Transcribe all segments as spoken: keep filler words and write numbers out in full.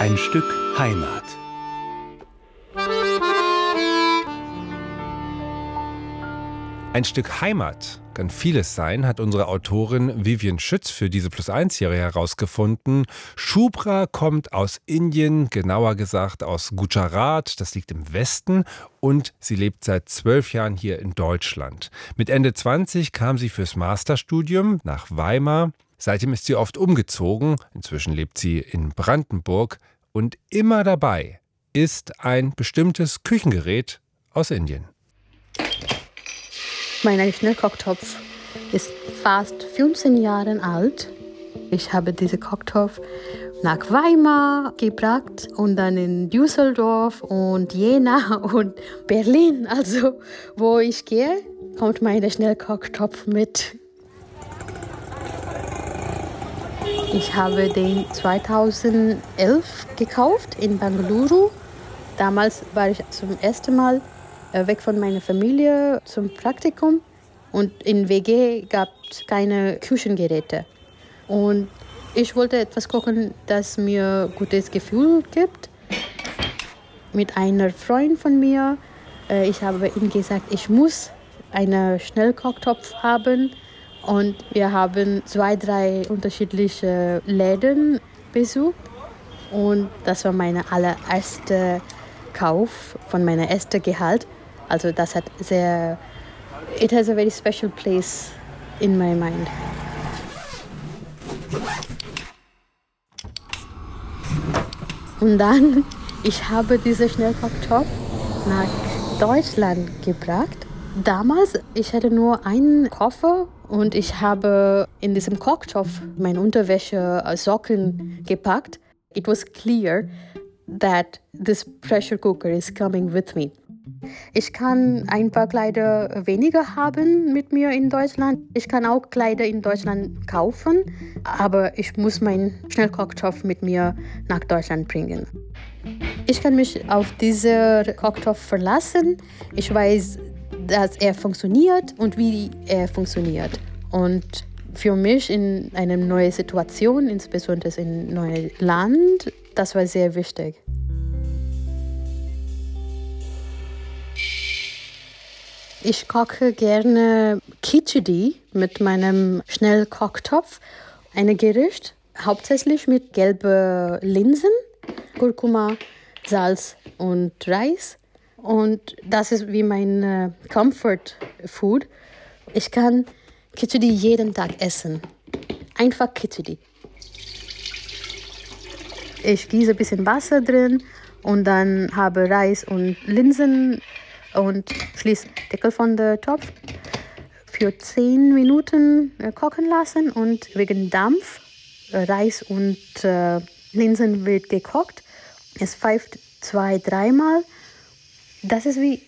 Ein Stück Heimat. Ein Stück Heimat kann vieles sein, hat unsere Autorin Vivian Schütz für diese Plus eins Serie herausgefunden. Shubhra kommt aus Indien, genauer gesagt aus Gujarat, das liegt im Westen, und sie lebt seit zwölf Jahren hier in Deutschland. Mit Ende zwanzig kam sie fürs Masterstudium nach Weimar. Seitdem ist sie oft umgezogen, inzwischen lebt sie in Brandenburg, und immer dabei ist ein bestimmtes Küchengerät aus Indien. Mein Schnellkochtopf ist fast fünfzehn Jahre alt. Ich habe diesen Kochtopf nach Weimar gebracht und dann in Düsseldorf und Jena und Berlin. Also, wo ich gehe, kommt mein Schnellkochtopf mit. Ich habe den zweitausendelf gekauft in Bengaluru. Damals war ich zum ersten Mal weg von meiner Familie zum Praktikum. Und in W G gab es keine Küchengeräte. Und ich wollte etwas kochen, das mir ein gutes Gefühl gibt. Mit einer Freundin von mir, ich habe ihm gesagt, ich muss einen Schnellkochtopf haben. Und wir haben zwei, drei unterschiedliche Läden besucht. Und das war mein allererster Kauf von meinem ersten Gehalt. Also das hat sehr, it has a very special place in my mind. Und dann, ich habe diesen Schnellkochtopf nach Deutschland gebracht. Damals, ich hatte nur einen Koffer und ich habe in diesem Kochtopf meine Unterwäsche, Socken gepackt. It was clear that this pressure cooker is coming with me. Ich kann ein paar Kleider weniger haben mit mir in Deutschland. Ich kann auch Kleider in Deutschland kaufen, aber ich muss meinen Schnellkochtopf mit mir nach Deutschland bringen. Ich kann mich auf diesen Kochtopf verlassen. Ich weiß, dass er funktioniert und wie er funktioniert. Und für mich in einer neuen Situation, insbesondere in einem neuen Land, das war sehr wichtig. Ich koche gerne Khichdi mit meinem Schnellkochtopf. Ein Gericht, hauptsächlich mit gelben Linsen, Kurkuma, Salz und Reis. Und das ist wie mein Comfort Food. Ich kann Khichdi jeden Tag essen. Einfach Khichdi. Ich gieße ein bisschen Wasser drin und dann habe Reis und Linsen und schließe den Deckel von der Topf für zehn Minuten kochen lassen und wegen Dampf, Reis und äh, Linsen wird gekocht. Es pfeift zwei, dreimal. Das ist wie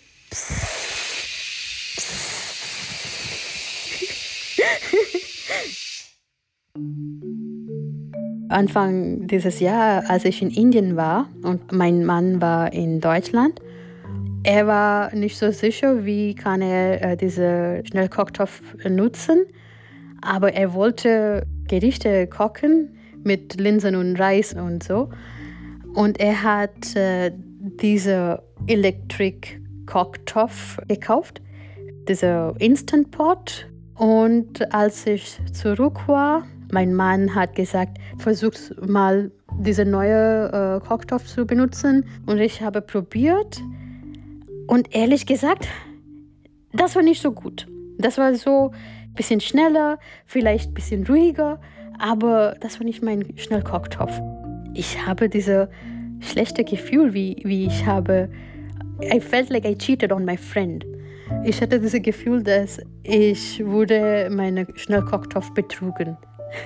Anfang dieses Jahr, als ich in Indien war und mein Mann war in Deutschland, er war nicht so sicher, wie kann er äh, diesen Schnellkochtopf nutzen, aber er wollte Gerichte kochen mit Linsen und Reis und so. Und er hat äh, diesen Electric-Kochtopf gekauft, dieser Instant Pot. Und als ich zurück war, mein Mann hat gesagt, versuch mal diesen neuen äh, Kochtopf zu benutzen. Und ich habe probiert. Und ehrlich gesagt, das war nicht so gut. Das war so ein bisschen schneller, vielleicht ein bisschen ruhiger, aber das war nicht mein Schnellkochtopf. Ich habe dieses schlechte Gefühl, wie, wie ich habe, I felt like I cheated on my friend. Ich hatte dieses Gefühl, dass ich wurde meinen Schnellkochtopf betrogen.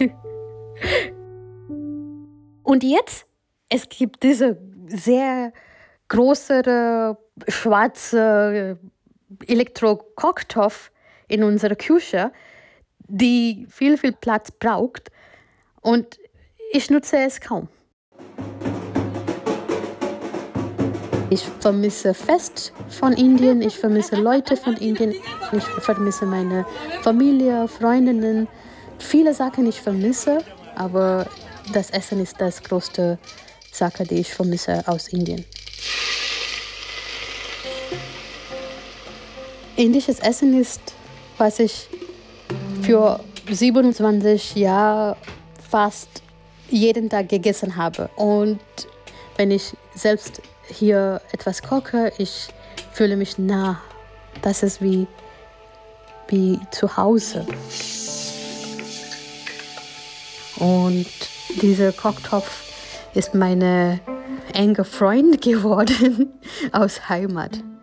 Und jetzt, es gibt diese sehr große schwarze Elektrokochtopf in unserer Küche, die viel, viel Platz braucht und ich nutze es kaum. Ich vermisse Fest von Indien, ich vermisse Leute von Indien, ich vermisse meine Familie, Freundinnen, viele Sachen ich vermisse, aber das Essen ist das größte Sache, die ich vermisse aus Indien. Indisches Essen ist, was ich für siebenundzwanzig Jahre fast jeden Tag gegessen habe. Und wenn ich selbst hier etwas koche, ich fühle mich nah. Das ist wie, wie zu Hause. Und dieser Kochtopf ist meine enge Freund geworden aus Heimat.